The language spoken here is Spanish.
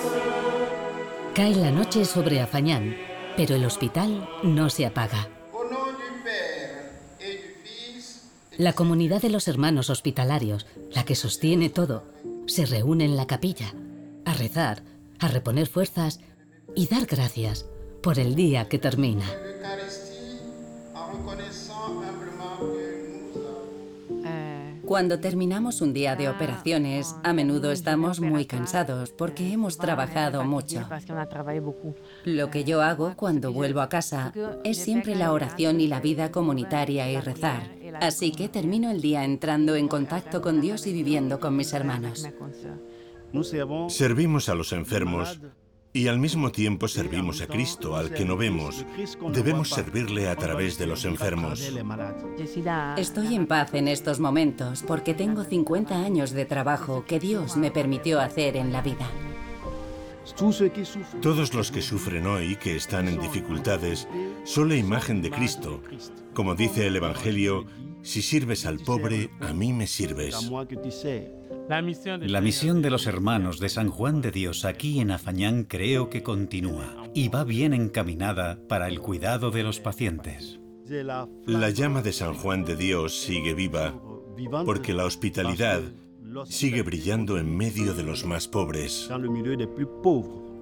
Cae la noche sobre Afañán, pero el hospital no se apaga. La comunidad de los hermanos hospitalarios, la que sostiene todo, se reúne en la capilla, a rezar, a reponer fuerzas y dar gracias por el día que termina. Cuando terminamos un día de operaciones, a menudo estamos muy cansados porque hemos trabajado mucho. Lo que yo hago cuando vuelvo a casa es siempre la oración y la vida comunitaria y rezar. Así que termino el día entrando en contacto con Dios y viviendo con mis hermanos. Servimos a los enfermos y al mismo tiempo servimos a Cristo, al que no vemos. Debemos servirle a través de los enfermos. Estoy en paz en estos momentos porque tengo 50 años de trabajo que Dios me permitió hacer en la vida. Todos los que sufren hoy, que están en dificultades, son la imagen de Cristo. Como dice el Evangelio, si sirves al pobre, a mí me sirves. La misión de los hermanos de San Juan de Dios aquí en Afañán creo que continúa y va bien encaminada para el cuidado de los pacientes. La llama de San Juan de Dios sigue viva porque la hospitalidad sigue brillando en medio de los más pobres.